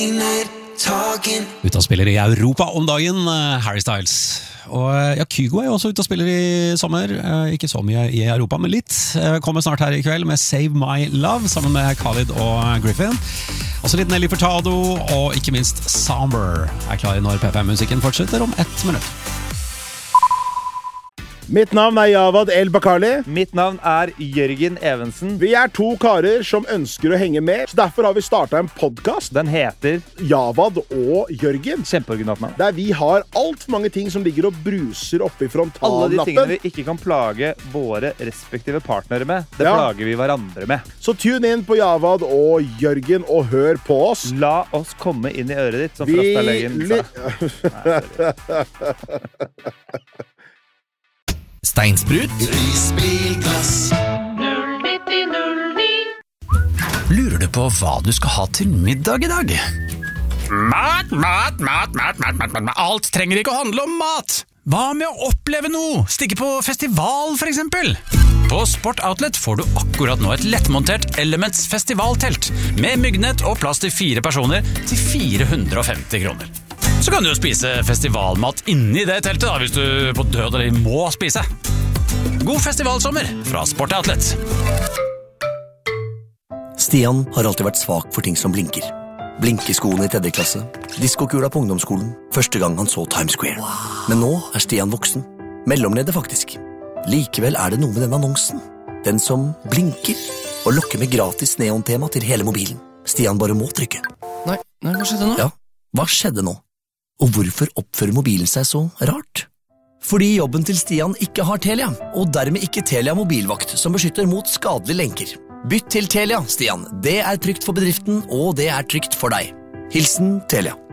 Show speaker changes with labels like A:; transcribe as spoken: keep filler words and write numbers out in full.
A: Ute og spiller i Europa om dagen, Harry Styles. Og ja, Kygo er jo også ute og spiller i sommer. Ikke så mye i Europa, men litt. Kommer snart her i kveld med Save My Love sammen med Khalid og Griffin. Også litt Nelly Furtado og ikke minst Somber er klar når P fem-musikken fortsetter om ett minutt.
B: Mitt navn er Javad El Bakali.
C: Mitt navn er Jørgen Evensen.
B: Vi er to karer som ønsker å henge med, så derfor har vi startet en podcast.
C: Den heter
B: Javad og Jørgen.
C: Kjempeoriginalt navn.
B: Der vi har alt for mange ting som ligger og bruser oppe i frontallappen.
C: Alle de tingene vi ikke kan plage våre respektive partnere med, det ja. plager vi hverandre med.
B: Så tune inn på Javad og Jørgen og hør på oss.
C: La oss komme inn i øret ditt, som vi... Frostalegen sa.
D: Steinsprut
E: Risbilglass
F: null nitti null ni.
D: Lurer du på hva du skal ha til middag i dag?
G: Mat, mat, mat, mat, mat, mat, mat. Alt trenger ikke å handle om mat. Hva med å oppleve noe? Stikke på festival, for eksempel? På Sport Outlet får du akkurat nå et lettmontert Elements festivaltelt med myggnett og plass til fire personer til fire hundre og femti kroner. Så kan du jo spise festivalmat inni det teltet da, hvis du på død eller må spise. God festivalsommer fra Sport Outlet.
H: Stian har alltid vært svak for ting som blinker. Blinkeskoene i tredje klasse, diskokula på ungdomsskolen, første gang han så Times Square. Men nå er Stian voksen. Mellomleder faktisk. Likevel er det noe med den annonsen. Den som blinker og lokker med gratis neontema til hele mobilen. Stian bare må trykke.
I: Nei, nei, hva skjedde nå?
H: Ja, hva skjedde nå? Og hvorfor oppfører mobilen seg så rart? Fordi jobben til Stian ikke har Telia, og dermed ikke Telia mobilvakt som beskytter mot skadelige lenker. Bytt til Telia, Stian. Det er trygt for bedriften, og det er trygt for deg. Hilsen Telia.